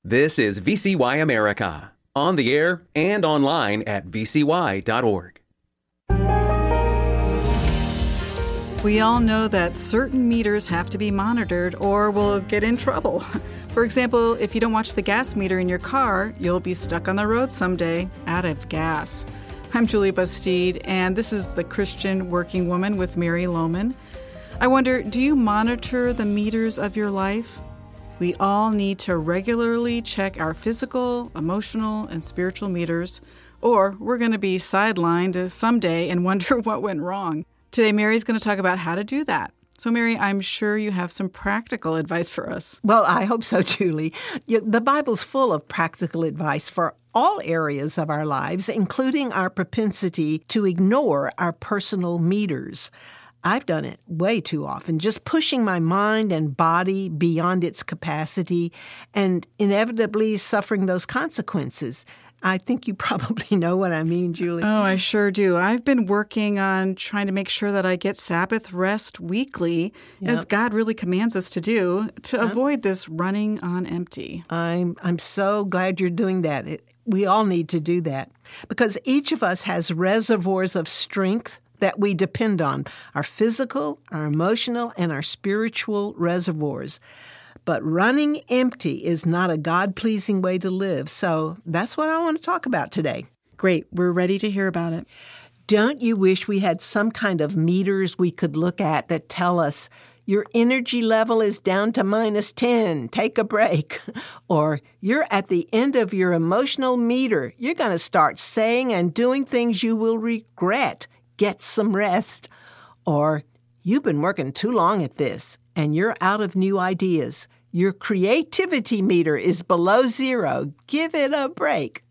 This is VCY America, on the air and online at vcy.org. We all know that certain meters have to be monitored or we'll get in trouble. For example, if you don't watch the gas meter in your car, you'll be stuck on the road someday out of gas. I'm Julie Bastide, and this is The Christian Working Woman with Mary Lohman. I wonder, do you monitor the meters of your life? We all need to regularly check our physical, emotional, and spiritual meters, or we're going to be sidelined someday and wonder what went wrong. Today, Mary's going to talk about how to do that. So, Mary, I'm sure you have some practical advice for us. Well, I hope so, Julie. The Bible's full of practical advice for all areas of our lives, including our propensity to ignore our personal meters. I've done it way too often, just pushing my mind and body beyond its capacity and inevitably suffering those consequences. I think you probably know what I mean, Julie. Oh, I sure do. I've been working on trying to make sure that I get Sabbath rest weekly, as God really commands us to do, to avoid this running on empty. I'm so glad you're doing that. We all need to do that because each of us has reservoirs of strength that we depend on, our physical, our emotional, and our spiritual reservoirs. But running empty is not a God-pleasing way to live, so that's what I want to talk about today. Great. We're ready to hear about it. Don't you wish we had some kind of meters we could look at that tell us, your energy level is down to -10, take a break. Or you're at the end of your emotional meter, you're going to start saying and doing things you will regret. Get some rest. Or you've been working too long at this and you're out of new ideas. Your creativity meter is below 0. Give it a break.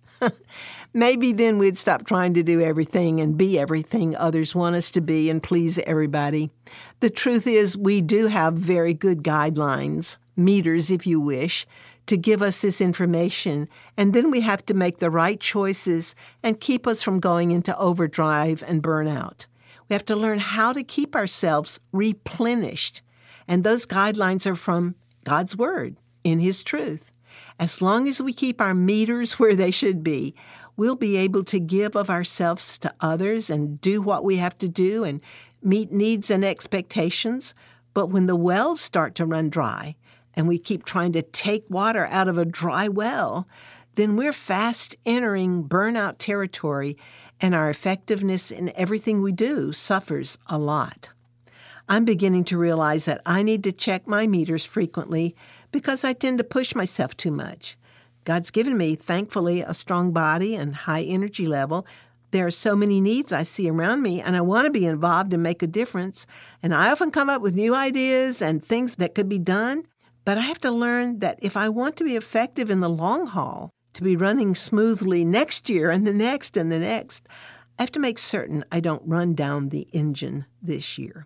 Maybe then we'd stop trying to do everything and be everything others want us to be and please everybody. The truth is we do have very good guidelines, meters if you wish, to give us this information, and then we have to make the right choices and keep us from going into overdrive and burnout. We have to learn how to keep ourselves replenished, and those guidelines are from God's Word in His truth. As long as we keep our meters where they should be, we'll be able to give of ourselves to others and do what we have to do and meet needs and expectations. But when the wells start to run dry, and we keep trying to take water out of a dry well, then we're fast entering burnout territory, and our effectiveness in everything we do suffers a lot. I'm beginning to realize that I need to check my meters frequently because I tend to push myself too much. God's given me, thankfully, a strong body and high energy level. There are so many needs I see around me, and I want to be involved and make a difference. And I often come up with new ideas and things that could be done. But I have to learn that if I want to be effective in the long haul, to be running smoothly next year and the next and the next, I have to make certain I don't run down the engine this year.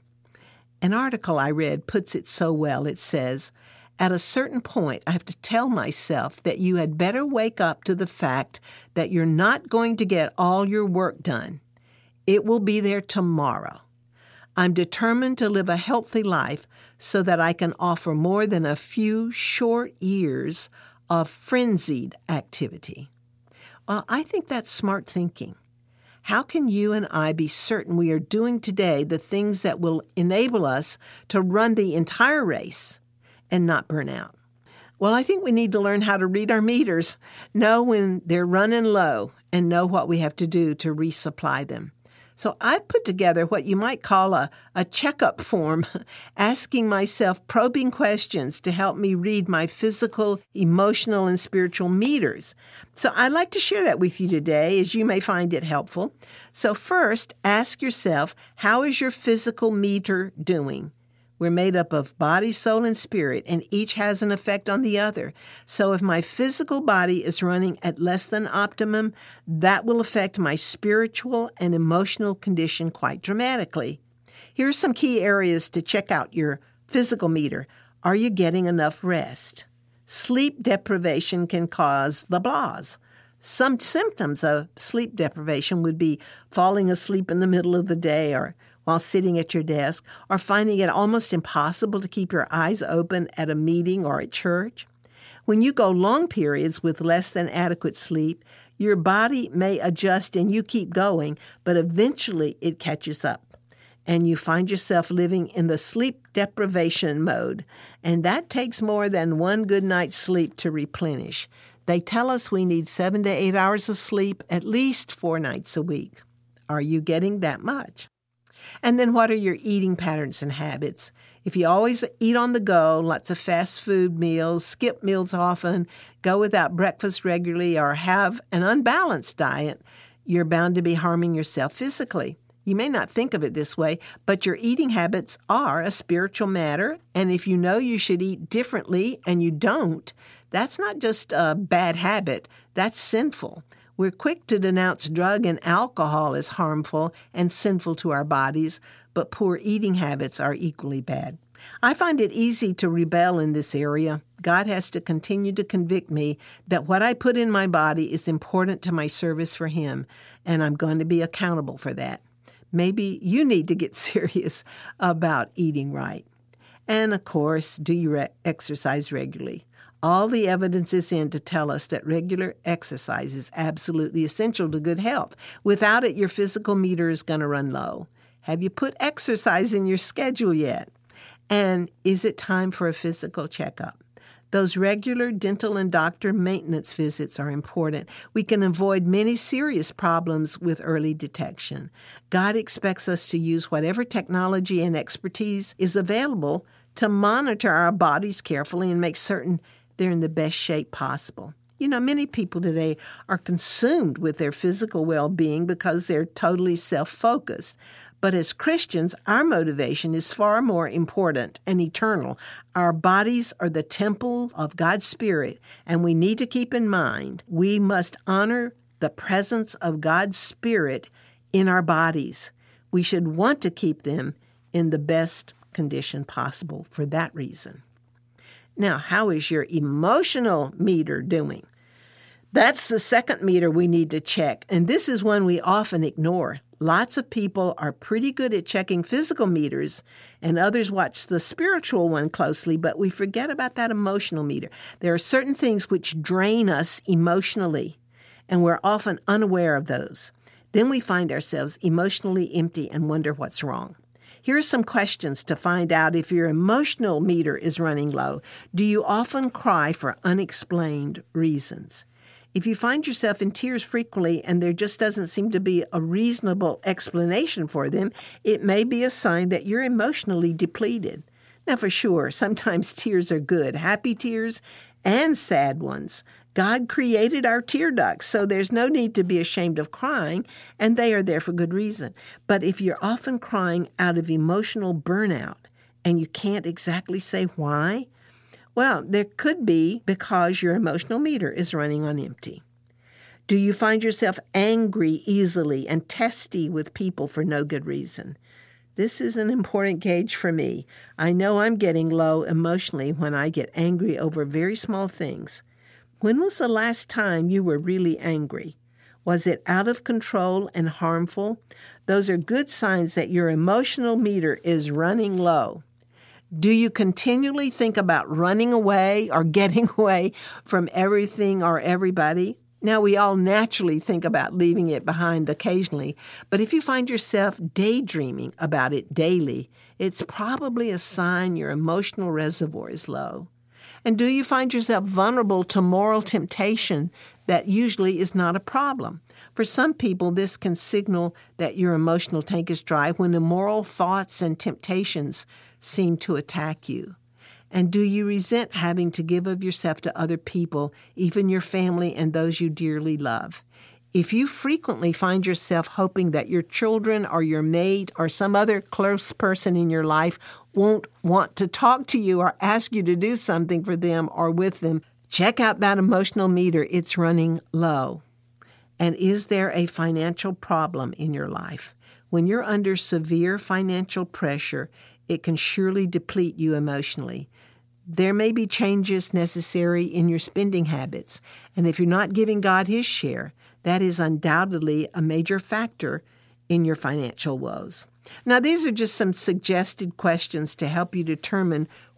An article I read puts it so well. It says, at a certain point, I have to tell myself that you had better wake up to the fact that you're not going to get all your work done. It will be there tomorrow. I'm determined to live a healthy life so that I can offer more than a few short years of frenzied activity. Well, I think that's smart thinking. How can you and I be certain we are doing today the things that will enable us to run the entire race and not burn out? Well, I think we need to learn how to read our meters, know when they're running low, and know what we have to do to resupply them. So I've put together what you might call a checkup form, asking myself probing questions to help me read my physical, emotional, and spiritual meters. So I'd like to share that with you today, as you may find it helpful. So first, ask yourself, how is your physical meter doing? We're made up of body, soul, and spirit, and each has an effect on the other. So if my physical body is running at less than optimum, that will affect my spiritual and emotional condition quite dramatically. Here are some key areas to check out your physical meter. Are you getting enough rest? Sleep deprivation can cause the blahs. Some symptoms of sleep deprivation would be falling asleep in the middle of the day or while sitting at your desk, or finding it almost impossible to keep your eyes open at a meeting or at church. When you go long periods with less than adequate sleep, your body may adjust and you keep going, but eventually it catches up. And you find yourself living in the sleep deprivation mode. And that takes more than one good night's sleep to replenish. They tell us we need 7 to 8 hours of sleep at least 4 nights a week. Are you getting that much? And then what are your eating patterns and habits? If you always eat on the go, lots of fast food meals, skip meals often, go without breakfast regularly, or have an unbalanced diet, you're bound to be harming yourself physically. You may not think of it this way, but your eating habits are a spiritual matter, and if you know you should eat differently and you don't, that's not just a bad habit, that's sinful. We're quick to denounce drug and alcohol as harmful and sinful to our bodies, but poor eating habits are equally bad. I find it easy to rebel in this area. God has to continue to convict me that what I put in my body is important to my service for Him, and I'm going to be accountable for that. Maybe you need to get serious about eating right. And of course, do you exercise regularly? All the evidence is in to tell us that regular exercise is absolutely essential to good health. Without it, your physical meter is going to run low. Have you put exercise in your schedule yet? And is it time for a physical checkup? Those regular dental and doctor maintenance visits are important. We can avoid many serious problems with early detection. God expects us to use whatever technology and expertise is available to monitor our bodies carefully and make certain they're in the best shape possible. You know, many people today are consumed with their physical well-being because they're totally self-focused. But as Christians, our motivation is far more important and eternal. Our bodies are the temple of God's Spirit, and we need to keep in mind we must honor the presence of God's Spirit in our bodies. We should want to keep them in the best condition possible for that reason. Now, how is your emotional meter doing? That's the second meter we need to check, and this is one we often ignore. Lots of people are pretty good at checking physical meters, and others watch the spiritual one closely, but we forget about that emotional meter. There are certain things which drain us emotionally, and we're often unaware of those. Then we find ourselves emotionally empty and wonder what's wrong. Here are some questions to find out if your emotional meter is running low. Do you often cry for unexplained reasons? If you find yourself in tears frequently and there just doesn't seem to be a reasonable explanation for them, it may be a sign that you're emotionally depleted. Now, for sure, sometimes tears are good, happy tears and sad ones. God created our tear ducts, so there's no need to be ashamed of crying, and they are there for good reason. But if you're often crying out of emotional burnout and you can't exactly say why, well, there could be because your emotional meter is running on empty. Do you find yourself angry easily and testy with people for no good reason? This is an important gauge for me. I know I'm getting low emotionally when I get angry over very small things. When was the last time you were really angry? Was it out of control and harmful? Those are good signs that your emotional meter is running low. Do you continually think about running away or getting away from everything or everybody? Now, we all naturally think about leaving it behind occasionally, but if you find yourself daydreaming about it daily, it's probably a sign your emotional reservoir is low. And do you find yourself vulnerable to moral temptation that usually is not a problem? For some people, this can signal that your emotional tank is dry when immoral thoughts and temptations seem to attack you. And do you resent having to give of yourself to other people, even your family and those you dearly love? If you frequently find yourself hoping that your children or your mate or some other close person in your life won't want to talk to you or ask you to do something for them or with them, check out that emotional meter. It's running low. And is there a financial problem in your life? When you're under severe financial pressure, it can surely deplete you emotionally. There may be changes necessary in your spending habits, and if you're not giving God His share, that is undoubtedly a major factor in your financial woes. Now, these are just some suggested questions to help you determine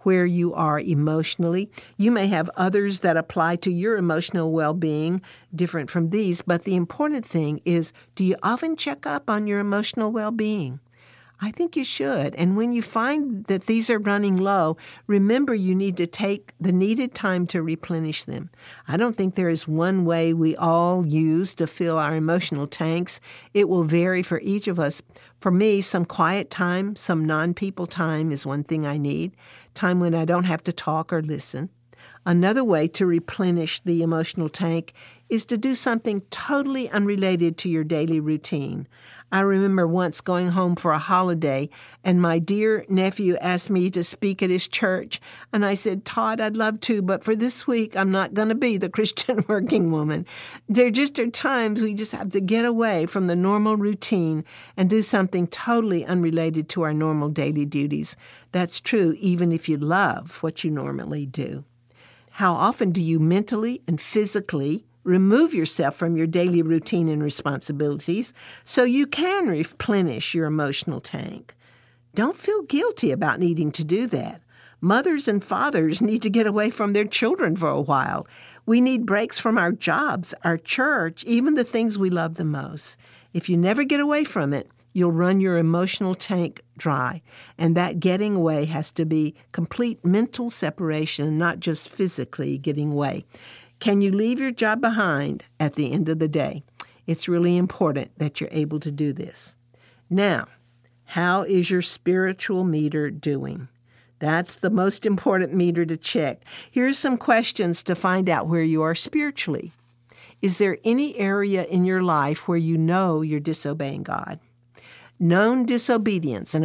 where you are emotionally. You may have others that apply to your emotional well-being different from these, but the important thing is, do you often check up on your emotional well-being? I think you should. And when you find that these are running low, remember you need to take the needed time to replenish them. I don't think there is one way we all use to fill our emotional tanks. It will vary for each of us. For me, some quiet time, some non-people time is one thing I need, time when I don't have to talk or listen. Another way to replenish the emotional tank is to do something totally unrelated to your daily routine. I remember once going home for a holiday, and my dear nephew asked me to speak at his church, and I said, Todd, I'd love to, but for this week, I'm not going to be the Christian working woman. There just are times we just have to get away from the normal routine and do something totally unrelated to our normal daily duties. That's true even if you love what you normally do. How often do you mentally and physically remove yourself from your daily routine and responsibilities so you can replenish your emotional tank? Don't feel guilty about needing to do that. Mothers and fathers need to get away from their children for a while. We need breaks from our jobs, our church, even the things we love the most. If you never get away from it, you'll run your emotional tank dry. And that getting away has to be complete mental separation, not just physically getting away. Can you leave your job behind at the end of the day? It's really important that you're able to do this. Now, how is your spiritual meter doing? That's the most important meter to check. Here's some questions to find out where you are spiritually. Is there any area in your life where you know you're disobeying God? Known disobedience, and